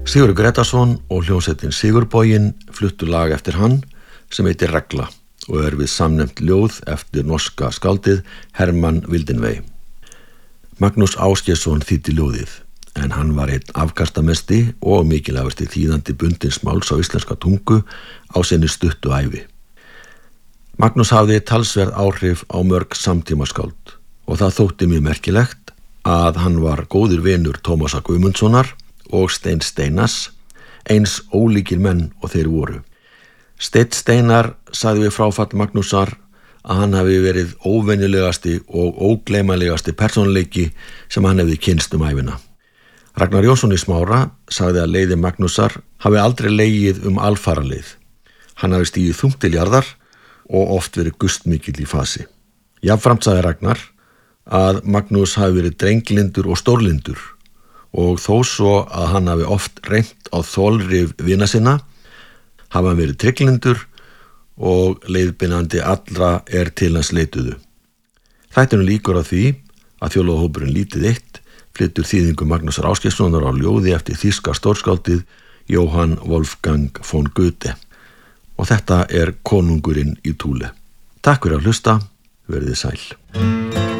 Sigurður Grétarsson og hljómsveitin Sigurboginn fluttu lag eftir hann sem heitir Regla og við samnefnt ljóð eftir norska skáldið Hermann Wildenvey. Magnús Ásgeirsson þýddi ljóðið, en hann var einn afkastamesti og mikilvægasti þýðandi bundins máls á íslenska tungu á sinni stuttu ævi. Magnús hafði talsverð áhrif á mörg samtímaskáld og það þótti mér merkilegt að hann var góður vinur Tómasar Guðmundssonar og Steins Steinars, eins ólíkir menn og þeir voru. Steinn Steinar sagði við fráfall Magnúsar að hann hafi verið óvenjulegasti og ógleymanlegasti persónuleiki sem hann hefði kynnst ævina. Ragnar Jónsson í Smára sagði að leiði Magnúsar hafi aldrei legið alfaraleið. Hann hafi stigið þungt til jarðar og oft verið gustmikill í fasi. Jafnframt sagði Ragnar að Magnús hafi verið drenglyndur og stórlyndur og þó svo að hann hafi oft reynt á þolrif vina sinna, hafa hann verið trygglyndur og leiðbeinandi allra til hans leituðu. Þættinum lýkur að því að þjóðlagahópurinn Lítið eitt flytur þýðingu Magnúsar Ásgeirssonar á ljóði eftir þýska stórskáldið Johann Wolfgang von Goethe. Og þetta Konungurinn í Thule. Takk fyrir að hlusta, verið sæl.